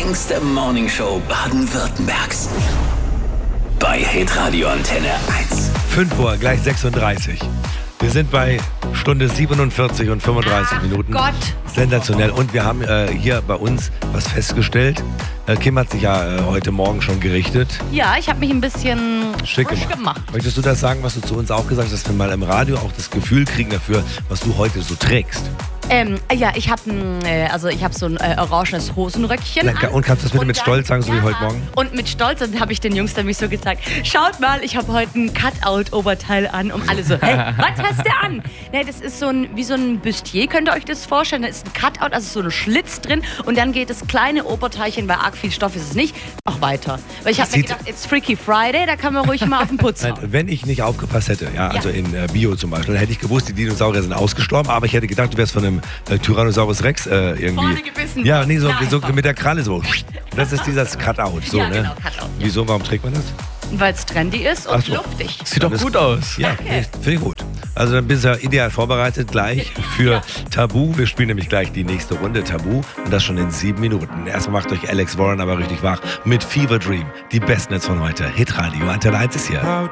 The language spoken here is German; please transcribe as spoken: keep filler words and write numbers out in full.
längste Morningshow Baden-Württembergs. Bei Hitradio Antenne eins. fünf Uhr, gleich sechsunddreißig. Wir sind bei Stunde siebenundvierzig und fünfunddreißig Ach Minuten. Gott. Sensationell. Und wir haben äh, hier bei uns was festgestellt. Äh, Kim hat sich ja äh, heute Morgen schon gerichtet. Ja, ich habe mich ein bisschen Schick frisch gemacht. gemacht. Möchtest du das sagen, was du zu uns auch gesagt hast, dass wir mal im Radio auch das Gefühl kriegen dafür, was du heute so trägst? Ähm, ja, ich habe äh, also ich habe so ein äh, orangenes Hosenröckchen Na, an. und kannst du das bitte Und mit dann- Stolz sagen, so wie ja, heute Morgen? Und mit Stolz, dann habe ich den Jungs nämlich so gesagt, schaut mal, ich habe heute ein Cutout-Oberteil an. Und alle so, hä, was hast du an? Nee, das ist so ein, wie so ein Bustier, könnt ihr euch das vorstellen? Da ist ein Cutout, also so ein Schlitz drin. Und dann geht das kleine Oberteilchen, weil arg viel Stoff ist es nicht, auch weiter. Weil ich habe mir Sieht- gedacht, it's Freaky Friday, da kann man ruhig mal auf den Putz Nein, hauen. wenn ich nicht aufgepasst hätte, ja, also in äh, Bio zum Beispiel, dann hätte ich gewusst, die Dinosaurier sind ausgestorben, aber ich hätte gedacht, du wärst von einem äh, Tyrannosaurus Rex äh, irgendwie. Vorne gebissen Ja, worden. nee, so, Ja, so einfach. mit der Kralle so. Das ist dieses Cutout, so, Ja, ne? genau, Cutout, ja. Wieso, warum trägt man das? Weil es trendy ist und Ach so. luftig. Sieht doch gut aus. Ja, finde ich gut. Also dann bist du ja ideal vorbereitet gleich für Tabu. Wir spielen nämlich gleich die nächste Runde Tabu und das schon in sieben Minuten. Erstmal macht euch Alex Warren aber richtig wach mit Fever Dream. Die besten jetzt von heute. Hitradio Antenne eins ist hier.